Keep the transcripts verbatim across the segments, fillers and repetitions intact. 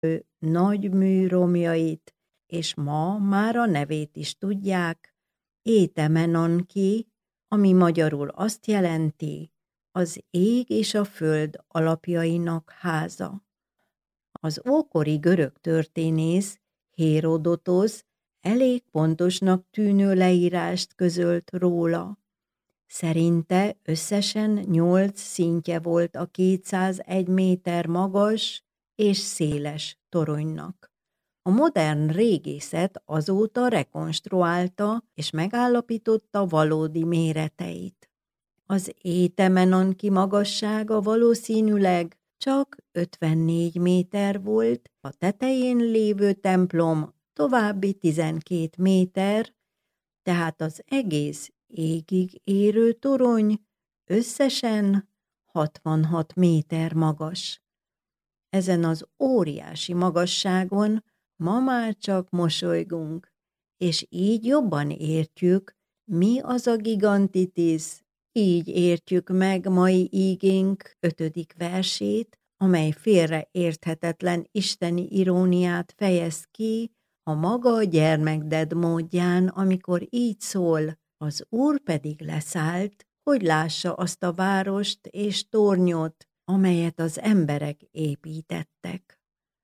nagy műromjait, és ma már a nevét is tudják, Étemenanki, ami magyarul azt jelenti, az ég és a föld alapjainak háza. Az ókori görög történész Hérodotosz elég pontosnak tűnő leírást közölt róla. Szerinte összesen nyolc szintje volt a kétszázegy méter magas és széles toronynak. A modern régészet azóta rekonstruálta és megállapította valódi méreteit. Az Étemenanki magassága valószínűleg csak ötvennégy méter volt, a tetején lévő templom további tizenkét méter, tehát az egész égig érő torony összesen hatvanhat méter magas. Ezen az óriási magasságon ma már csak mosolygunk, és így jobban értjük, mi az a Gigantitis, így értjük meg mai ígénk ötödik versét, amely félreérthetetlen isteni iróniát fejez ki a maga gyermekded módján, amikor így szól, az Úr pedig leszállt, hogy lássa azt a várost és tornyot, amelyet az emberek építettek.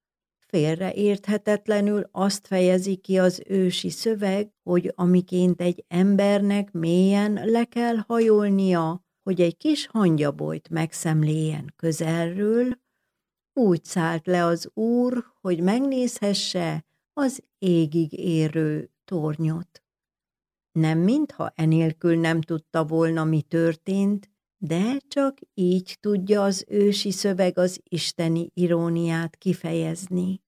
Félreérthetetlenül azt fejezi ki az ősi szöveg, hogy amiként egy embernek mélyen le kell hajolnia, hogy egy kis hangyabolyt megszemléljen közelről, úgy szállt le az Úr, hogy megnézhesse az égig érő tornyot. Nem mintha enélkül nem tudta volna, mi történt, de csak így tudja az ősi szöveg az isteni iróniát kifejezni.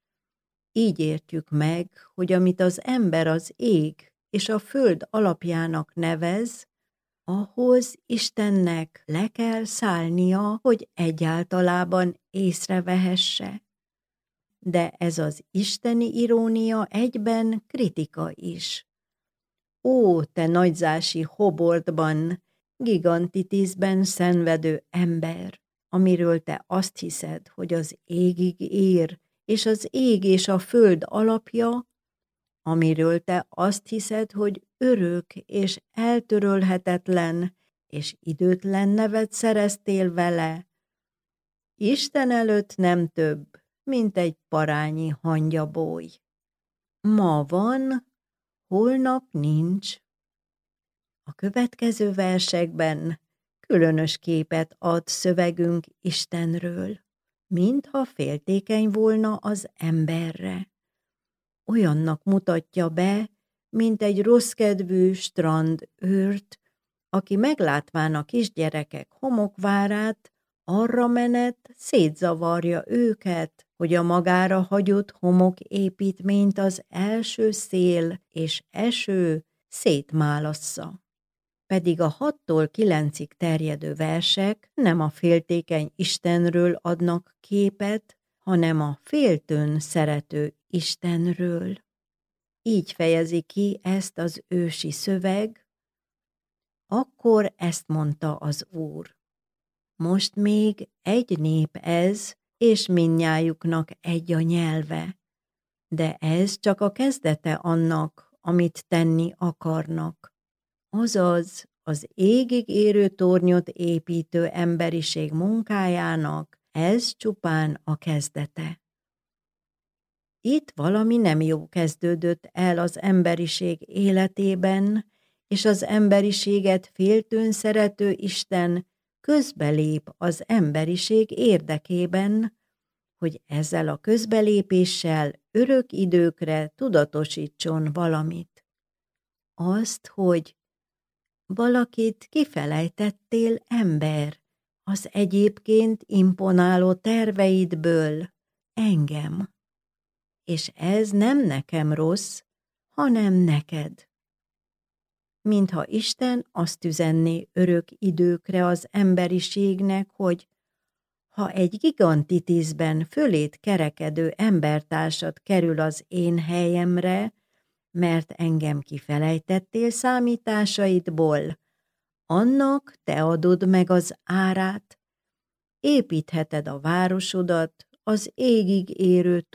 Így értjük meg, hogy amit az ember az ég és a föld alapjának nevez, ahhoz Istennek le kell szállnia, hogy egyáltalában észrevehesse. De ez az isteni irónia egyben kritika is. Ó, te nagyzási Hobortban, Gigantitisben szenvedő ember, amiről te azt hiszed, hogy az égig ér, és az ég és a föld alapja, amiről te azt hiszed, hogy örök és eltörölhetetlen, és időtlen nevet szereztél vele. Isten előtt nem több, mint egy parányi hangyaboly. Ma van, holnap nincs. A következő versekben különös képet ad szövegünk Istenről, mintha féltékeny volna az emberre. Olyannak mutatja be, mint egy rosszkedvű strandőrt, aki meglátván a kisgyerekek homokvárát, arra menet szétzavarja őket, hogy a magára hagyott homoképítményt az első szél és eső szétmálassza. Pedig a hattól kilencig terjedő versek nem a féltékeny Istenről adnak képet, hanem a féltőn szerető Istenről. Így fejezi ki ezt az ősi szöveg, akkor ezt mondta az Úr. Most még egy nép ez, és mindnyájuknak egy a nyelve, de ez csak a kezdete annak, amit tenni akarnak. Azaz az égig érő tornyot építő emberiség munkájának ez csupán a kezdete. Itt valami nem jó kezdődött el az emberiség életében, és az emberiséget féltőn szerető Isten közbelép az emberiség érdekében, hogy ezzel a közbelépéssel örök időkre tudatosítson valamit. Azt, hogy valakit kifelejtettél, ember, az egyébként imponáló terveidből, engem. És ez nem nekem rossz, hanem neked. Mintha Isten azt üzenné örök időkre az emberiségnek, hogy ha egy Gigantitisben fölét kerekedő embertársad kerül az én helyemre, mert engem kifelejtettél számításaidból, annak te adod meg az árát, építheted a városodat az égig érő